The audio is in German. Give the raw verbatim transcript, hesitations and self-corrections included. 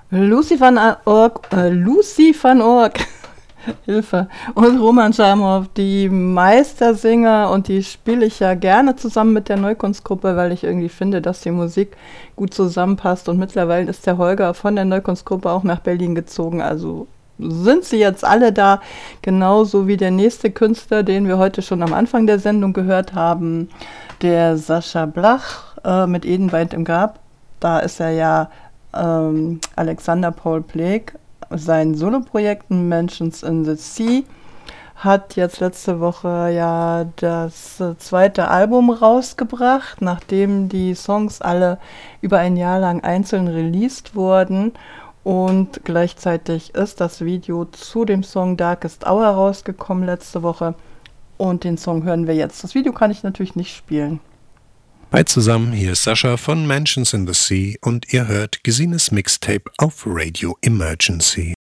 Lucy van Ork, äh, Lucy van Ork, Hilfe, und Roman Schamow, die Meistersinger, und die spiele ich ja gerne zusammen mit der Neukunstgruppe, weil ich irgendwie finde, dass die Musik gut zusammenpasst, und mittlerweile ist der Holger von der Neukunstgruppe auch nach Berlin gezogen, also sind sie jetzt alle da, genauso wie der nächste Künstler, den wir heute schon am Anfang der Sendung gehört haben, der Sascha Blach äh, mit Edenweit im Grab. Da ist er ja ähm, Alexander Paul Bleek, sein Soloprojekt Mansions in the Sea, hat jetzt letzte Woche ja das äh, zweite Album rausgebracht, nachdem die Songs alle über ein Jahr lang einzeln released wurden. Und gleichzeitig ist das Video zu dem Song Darkest Hour rausgekommen letzte Woche. Und den Song hören wir jetzt. Das Video kann ich natürlich nicht spielen. Hi zusammen, hier ist Sascha von Mansions in the Sea und ihr hört Gesines Mixtape auf Radio Emergency.